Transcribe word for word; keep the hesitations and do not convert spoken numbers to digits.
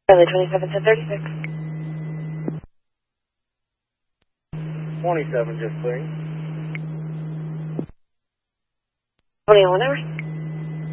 Charlie twenty-seven ten thirty-six. twenty-seven, just clearing. twenty-one hours.